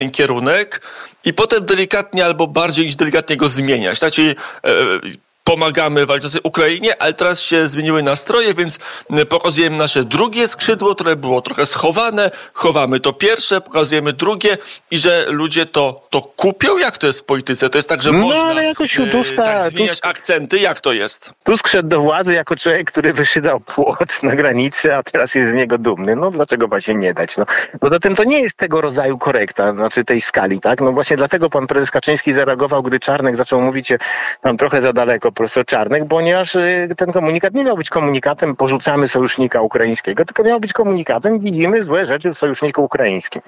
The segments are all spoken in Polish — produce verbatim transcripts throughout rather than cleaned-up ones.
kierunek i potem delikatnie albo bardziej niż delikatnie go zmieniać. Tak? Czyli e, pomagamy walczącej Ukrainie, ale teraz się zmieniły nastroje, więc pokazujemy nasze drugie skrzydło, które było trochę schowane, chowamy to pierwsze, pokazujemy drugie i że ludzie to, to kupią? Jak to jest w polityce? To jest tak, że no, można ale jakoś u Tuska, e, tak zmieniać Tusk, akcenty? Jak to jest? Tusk szedł do władzy jako człowiek, który wyszydał płot na granicy, a teraz jest z niego dumny. No dlaczego ma się nie dać? No, poza tym to nie jest tego rodzaju korekta, znaczy tej skali, tak? No właśnie dlatego pan prezes Kaczyński zareagował, gdy Czarnek zaczął mówić tam trochę za daleko, profesor Czarnek, ponieważ ten komunikat nie miał być komunikatem porzucamy sojusznika ukraińskiego, tylko miał być komunikatem widzimy złe rzeczy w sojuszniku ukraińskim.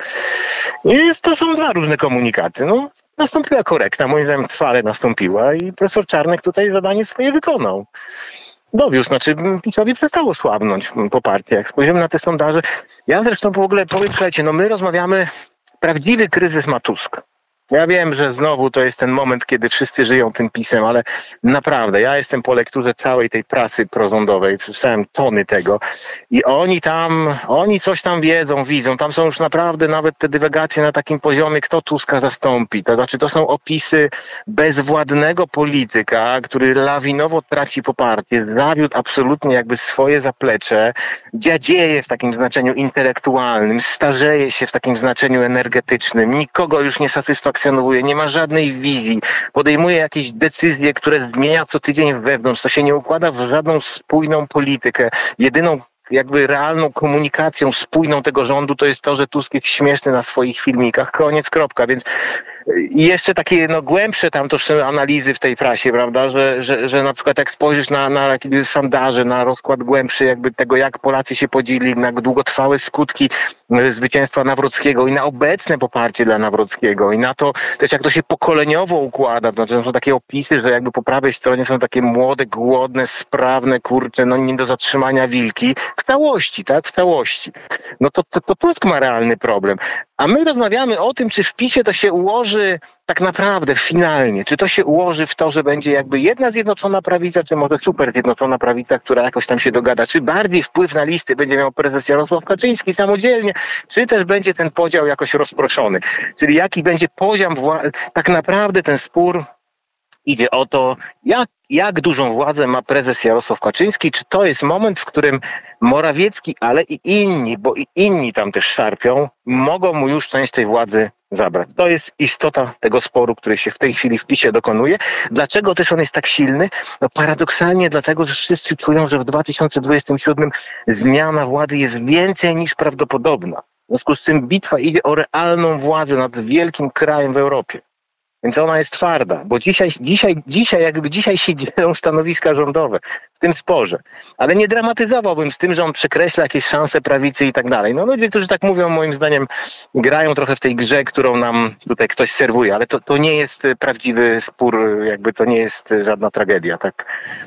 I to są dwa różne komunikaty. No, nastąpiła korekta, moim zdaniem trwale nastąpiła i profesor Czarnek tutaj zadanie swoje wykonał. Dowiózł, znaczy PiS-owi przestało słabnąć poparcie. Jak spojrzymy na te sondaże, ja zresztą w ogóle powiem, słuchajcie, no my rozmawiamy, prawdziwy kryzys ma Tusk. Ja wiem, że znowu to jest ten moment, kiedy wszyscy żyją tym PiS-em, ale naprawdę, ja jestem po lekturze całej tej prasy prorządowej, przeczytałem tony tego i oni tam, oni coś tam wiedzą, widzą, tam są już naprawdę nawet te dywagacje na takim poziomie, kto Tuska zastąpi. To znaczy, to są opisy bezwładnego polityka, który lawinowo traci poparcie, zawiódł absolutnie jakby swoje zaplecze, dziadzieje w takim znaczeniu intelektualnym, starzeje się w takim znaczeniu energetycznym, nikogo już nie satysfakcjonuje, nie ma żadnej wizji, podejmuje jakieś decyzje, które zmienia co tydzień wewnątrz, to się nie układa w żadną spójną politykę. Jedyną jakby realną komunikacją spójną tego rządu to jest to, że Tusk jest śmieszny na swoich filmikach. Koniec, kropka. Więc jeszcze takie no, głębsze tam to są analizy w tej prasie, prawda, że, że, że na przykład jak spojrzysz na, na jakieś sondaże, na rozkład głębszy jakby tego, jak Polacy się podzielili, na długotrwałe skutki zwycięstwa Nawrockiego i na obecne poparcie dla Nawrockiego i na to też jak to się pokoleniowo układa, znaczy są takie opisy, że jakby po prawej stronie są takie młode, głodne, sprawne, kurcze, no nie do zatrzymania wilki. W całości, tak? W całości. No to, to, to Tusk ma realny problem. A my rozmawiamy o tym, czy w PiS-ie to się ułoży tak naprawdę finalnie, czy to się ułoży w to, że będzie jakby jedna zjednoczona prawica, czy może super zjednoczona prawica, która jakoś tam się dogada, czy bardziej wpływ na listy będzie miał prezes Jarosław Kaczyński samodzielnie, czy też będzie ten podział jakoś rozproszony. Czyli jaki będzie poziom władzy, tak naprawdę ten spór idzie o to, jak, jak dużą władzę ma prezes Jarosław Kaczyński, czy to jest moment, w którym Morawiecki, ale i inni, bo i inni tam też szarpią, mogą mu już część tej władzy zabrać. To jest istota tego sporu, który się w tej chwili w PiS-ie dokonuje. Dlaczego też on jest tak silny? No paradoksalnie dlatego, że wszyscy czują, że w dwa tysiące dwudziestym siódmym zmiana władzy jest więcej niż prawdopodobna. W związku z tym bitwa idzie o realną władzę nad wielkim krajem w Europie. Więc ona jest twarda, bo dzisiaj, dzisiaj, dzisiaj, jakby dzisiaj się dzielą stanowiska rządowe w tym sporze. Ale nie dramatyzowałbym z tym, że on przekreśla jakieś szanse prawicy i tak dalej. No ludzie, którzy tak mówią, moim zdaniem grają trochę w tej grze, którą nam tutaj ktoś serwuje, ale to, to nie jest prawdziwy spór, jakby to nie jest żadna tragedia, tak?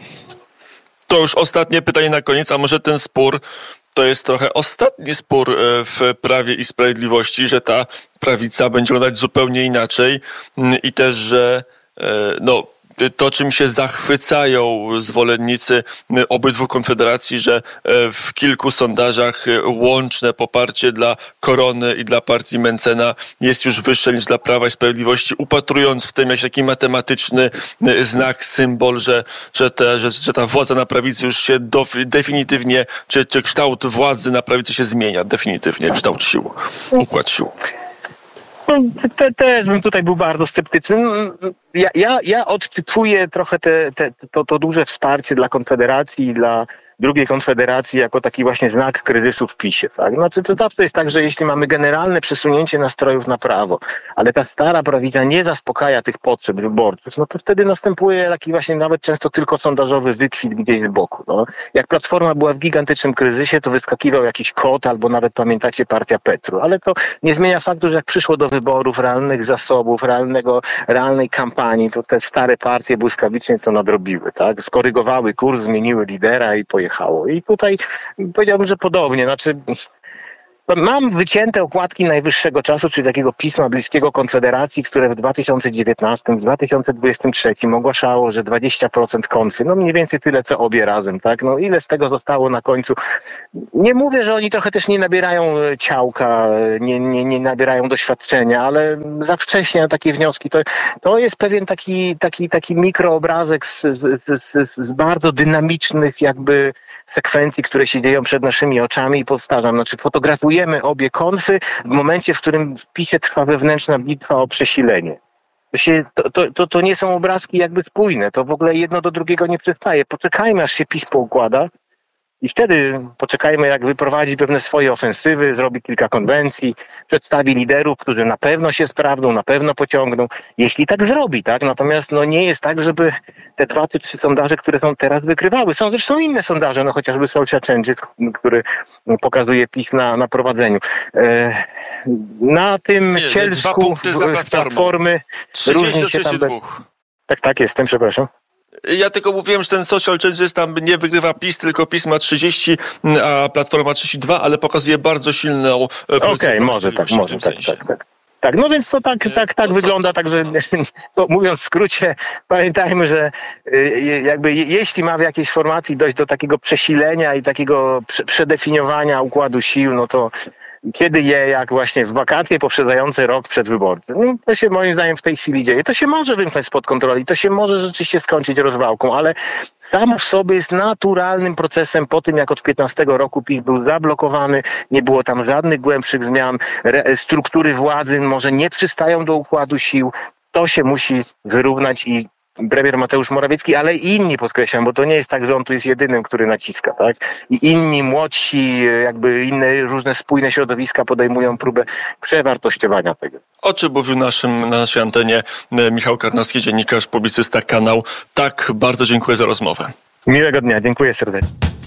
To już ostatnie pytanie na koniec, a może ten spór to jest trochę ostatni spór w Prawie i Sprawiedliwości, że ta prawica będzie wyglądać zupełnie inaczej i też, że no, to, czym się zachwycają zwolennicy obydwu konfederacji, że w kilku sondażach łączne poparcie dla Korony i dla partii Mencena jest już wyższe niż dla Prawa i Sprawiedliwości, upatrując w tym jakiś taki matematyczny znak, symbol, że, że, te, że, że ta władza na prawicy już się do, definitywnie, czy, czy kształt władzy na prawicy się zmienia, definitywnie kształt sił, układ sił. Te, też bym tutaj był bardzo sceptyczny. Ja, ja, ja odczytuję trochę te, te, to, to duże wsparcie dla Konfederacji i dla drugiej Konfederacji jako taki właśnie znak kryzysu w PiS-ie. Tak? Znaczy, to zawsze jest tak, że jeśli mamy generalne przesunięcie nastrojów na prawo, ale ta stara prawica nie zaspokaja tych potrzeb wyborców, no to wtedy następuje taki właśnie nawet często tylko sondażowy wykwit gdzieś z boku. No. Jak Platforma była w gigantycznym kryzysie, to wyskakiwał jakiś kot albo nawet pamiętacie partia Petru, ale to nie zmienia faktu, że jak przyszło do wyborów, realnych zasobów, realnego, realnej kampanii, to te stare partie błyskawicznie to nadrobiły. Tak? Skorygowały kurs, zmieniły lidera i pojechały. I tutaj powiedziałbym, że podobnie. Znaczy, Mam wycięte okładki najwyższego czasu, czyli takiego pisma bliskiego Konfederacji, które w dwa tysiące dziewiętnastym, w dwa tysiące dwudziestym trzecim ogłaszało, że dwadzieścia procent konfy, no mniej więcej tyle, co obie razem, tak? No ile z tego zostało na końcu? Nie mówię, że oni trochę też nie nabierają ciałka, nie, nie, nie nabierają doświadczenia, ale za wcześnie na takie wnioski. To, to jest pewien taki, taki, taki mikroobrazek z, z, z, z bardzo dynamicznych jakby sekwencji, które się dzieją przed naszymi oczami i powtarzam, znaczy fotografujemy obie konfy w momencie, w którym w PiSie trwa wewnętrzna bitwa o przesilenie. To, się, to, to, to, to nie są obrazki jakby spójne, to w ogóle jedno do drugiego nie przystaje. Poczekajmy, aż się PiS poukłada i wtedy poczekajmy, jak wyprowadzi pewne swoje ofensywy, zrobi kilka konwencji, przedstawi liderów, którzy na pewno się sprawdzą, na pewno pociągną, jeśli tak zrobi, tak? Natomiast no nie jest tak, żeby te dwa czy trzy sondaże, które są teraz, wykrywały. Są zresztą inne sondaże, no chociażby Social Changes, który pokazuje PiS na, na prowadzeniu. E, na tym nie, cielsku dwa punkty za Platformy trzydzieści różni się tam... trzydzieści dwa. Tak, tak, jestem, przepraszam. Ja tylko mówiłem, że ten Social Changes tam nie wygrywa PiS, tylko PiS ma trzydzieści, a Platforma ma trzydzieści dwa, ale pokazuje bardzo silną... Okej, okay, może tak, może tak, tak, tak. Tak, no więc to tak, tak, tak wygląda, także to mówiąc w skrócie, pamiętajmy, że jakby jeśli ma w jakiejś formacji dojść do takiego przesilenia i takiego przedefiniowania układu sił, no to kiedy je, jak właśnie w wakacje poprzedzające rok przed wyborcem. No, to się moim zdaniem w tej chwili dzieje. To się może wymknąć spod kontroli, to się może rzeczywiście skończyć rozwałką, ale samo w sobie jest naturalnym procesem po tym, jak od piętnastego roku PiS był zablokowany, nie było tam żadnych głębszych zmian, re- struktury władzy może nie przystają do układu sił, to się musi wyrównać i premier Mateusz Morawiecki, ale i inni, podkreślam, bo to nie jest tak, że on tu jest jedynym, który naciska, tak? I inni młodsi, jakby inne różne spójne środowiska podejmują próbę przewartościowania tego. O czym mówił naszym, na naszej antenie Michał Karnowski, dziennikarz, publicysta, kanał. Tak, bardzo dziękuję za rozmowę. Miłego dnia, dziękuję serdecznie.